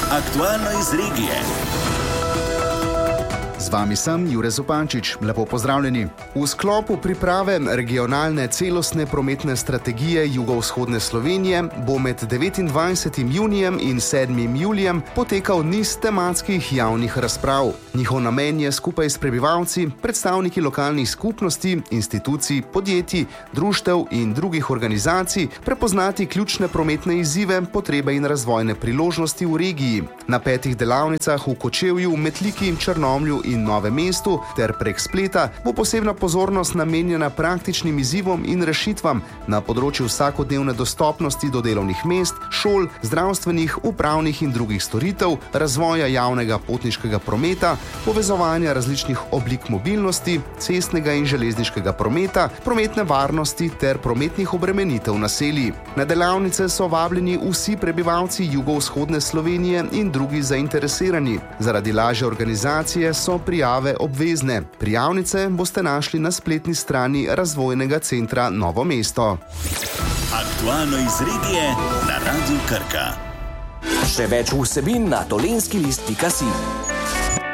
Aktualno iz regije. Z vami sem Jure Zupančič. Lepo pozdravljeni. V sklopu priprave regionalne celostne prometne strategije jugovzhodne Slovenije bo med 29. junijem in 7. julijem potekal niz tematskih javnih razprav. Njihov namen je skupaj s prebivalci, predstavniki lokalnih skupnosti, institucij, podjetij, društev in drugih organizacij prepoznati ključne prometne izzive, potrebe in razvojne priložnosti v regiji. Na 5 delavnicah v Kočevju, Metliki, Črnomlju in Novem mestu ter prek spleta bo posebna pozornost namenjena praktičnim izzivom in rešitvam na področju vsakodnevne dostopnosti do delovnih mest, šol, zdravstvenih, upravnih in drugih storitev, razvoja javnega potniškega prometa, povezovanja različnih oblik mobilnosti, cestnega in železniškega prometa, prometne varnosti ter prometnih obremenitev naselij. Na delavnice so vabljeni vsi prebivalci jugovzhodne Slovenije in drugi zainteresirani. Zaradi lažje organizacije so prijave obvezne. Prijavnice boste našli na spletni strani Razvojnega centra Novo mesto. Aktualno iz regije na Radiu Krka. Še več vsebin na dolenskilist.si.